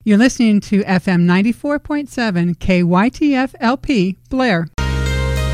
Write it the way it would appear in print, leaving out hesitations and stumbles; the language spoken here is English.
You're listening to FM 94.7 KYTF LP Blair.